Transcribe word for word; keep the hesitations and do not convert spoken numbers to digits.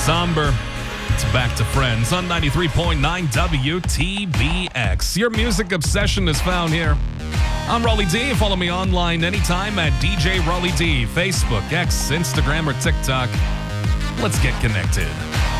Somber. It's Back to Friends on ninety-three point nine W T B X. Your music obsession is found here. I'm Raleigh D. Follow me online anytime at D J Raleigh D. Facebook, X, Instagram, or TikTok. Let's get connected.